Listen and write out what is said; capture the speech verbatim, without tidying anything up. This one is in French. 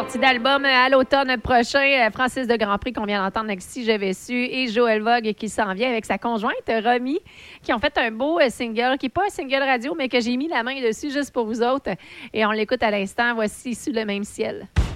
sortie d'album à l'automne prochain. Francis de Grandpré, qu'on vient d'entendre avec Si J'avais su, et Joël Vogue qui s'en vient avec sa conjointe, Romy, qui ont fait un beau single, qui n'est pas un single radio, mais que j'ai mis la main dessus juste pour vous autres. Et on l'écoute à l'instant. Voici Sous le même ciel.